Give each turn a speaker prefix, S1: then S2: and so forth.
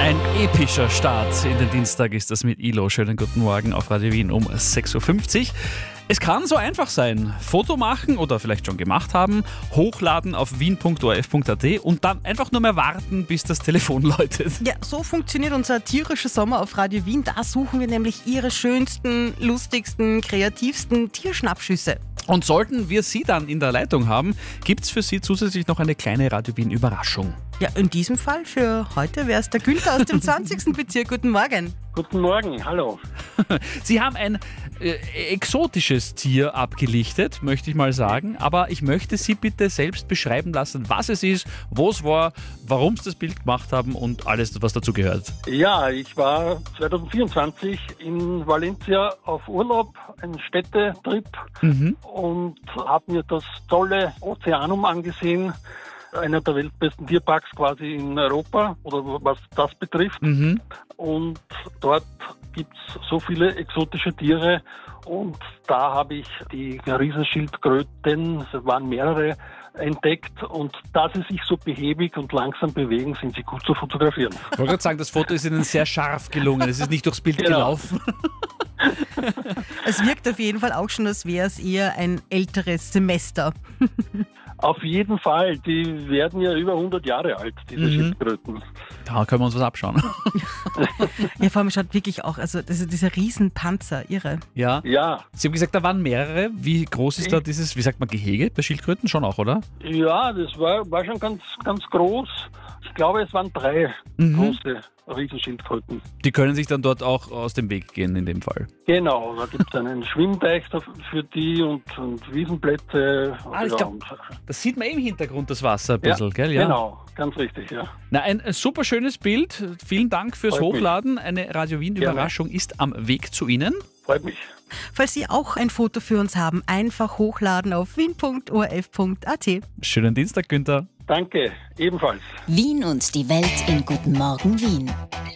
S1: Ein epischer Start in den Dienstag ist das mit ILO. Schönen guten Morgen auf Radio Wien um 6.50 Uhr. Es kann so einfach sein. Foto machen oder vielleicht schon gemacht haben, hochladen auf wien.orf.at und dann einfach nur mehr warten, bis das Telefon läutet.
S2: Ja, so funktioniert unser tierischer Sommer auf Radio Wien. Da suchen wir nämlich Ihre schönsten, lustigsten, kreativsten Tierschnappschüsse.
S1: Und sollten wir Sie dann in der Leitung haben, gibt es für Sie zusätzlich noch eine kleine Radio Wien Überraschung.
S2: Ja, in diesem Fall für heute wäre es der Günther aus dem 20. Bezirk. Guten Morgen.
S3: Guten Morgen, hallo.
S1: Sie haben ein exotisches Tier abgelichtet, möchte ich mal sagen. Aber ich möchte Sie bitte selbst beschreiben lassen, was es ist, wo es war, warum Sie das Bild gemacht haben und alles, was dazu gehört.
S3: Ja, ich war 2024 in Valencia auf Urlaub, ein Städtetrip und habe mir das tolle Ozeanum angesehen. Einer der weltbesten Tierparks quasi in Europa, oder was das betrifft. Und dort gibt es so viele exotische Tiere und da habe ich die Riesenschildkröten, es waren mehrere, entdeckt und da sie sich so behäbig und langsam bewegen, sind sie gut zu fotografieren.
S1: Ich wollte gerade sagen, das Foto ist Ihnen sehr scharf gelungen, es ist nicht durchs Bild gelaufen.
S2: Es wirkt auf jeden Fall auch schon, als wäre es eher ein älteres Semester.
S3: Auf jeden Fall, die werden ja über 100 Jahre alt, diese Schildkröten.
S1: Da können wir uns was abschauen.
S2: Ja, vor allem schaut wirklich auch, also das ist dieser Riesenpanzer, irre.
S1: Ja.
S3: Ja.
S1: Sie haben gesagt, da waren mehrere. Wie groß ist da dieses, wie sagt man, Gehege bei Schildkröten? Schon auch, oder?
S3: Ja, das war schon ganz groß. Ich glaube, es waren 3 große Riesenschildkröten.
S1: Die können sich dann dort auch aus dem Weg gehen in dem Fall.
S3: Genau, da gibt es einen Schwimmteich für die und Wiesenplätze.
S1: Ich glaube, das sieht man im Hintergrund, das Wasser ein bisschen, gell? Ja.
S3: Genau, ganz richtig, ja.
S1: Na, ein super schönes Bild. Vielen Dank fürs
S3: Freut mich.
S1: Hochladen. Eine Radio Wien Überraschung ist am Weg zu Ihnen.
S3: Freut mich.
S2: Falls Sie auch ein Foto für uns haben, einfach hochladen auf wien.orf.at.
S1: Schönen Dienstag, Günther.
S3: Danke, ebenfalls.
S4: Wien und die Welt in Guten Morgen Wien.